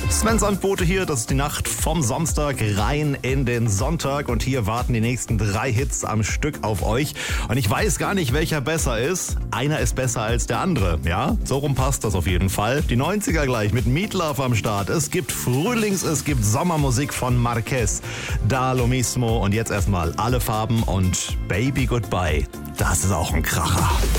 Sven Sandbote hier, das ist die Nacht vom Samstag rein in den Sonntag und hier warten die nächsten 3 Hits am Stück auf euch und ich weiß gar nicht, welcher besser ist. Einer ist besser als der andere, ja? So rum passt das auf jeden Fall. Die 90er gleich mit Meat Love am Start. Es gibt es gibt Sommermusik von Marquez, Da Lo Mismo und jetzt erstmal Alle Farben und Baby Goodbye. Das ist auch ein Kracher.